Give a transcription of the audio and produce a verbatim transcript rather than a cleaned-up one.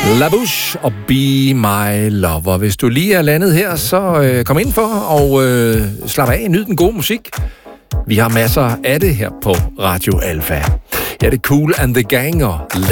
La Bouche og Be My Lover. Hvis du lige er landet her, så øh, kom ind for og øh, slap af, nyd den gode musik. Vi har masser af det her på Radio Alpha. Ja, det er Kool and the Gang og